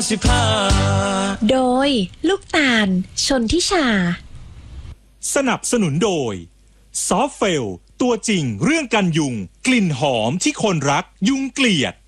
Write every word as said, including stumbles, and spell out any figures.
สิบห้าโดยลูกตาลชนทิชาสนับสนุนโดยซอฟเฟลตัวจริงเรื่องกันยุงกลิ่นหอมที่คนรักยุงเกลียด